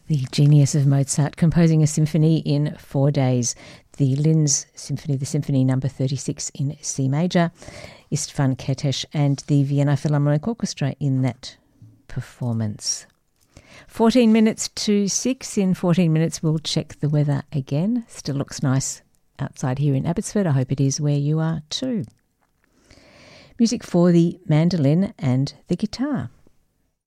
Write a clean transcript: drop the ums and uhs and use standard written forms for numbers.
The genius of Mozart composing a symphony in 4 days. The Linz Symphony, the Symphony No. 36 in C major, Istvan Kertész and the Vienna Philharmonic Orchestra in that performance. 14 minutes to 6. In 14 minutes we'll check the weather again. Still looks nice outside here in Abbotsford. I hope it is where you are too. Music for the mandolin and the guitar.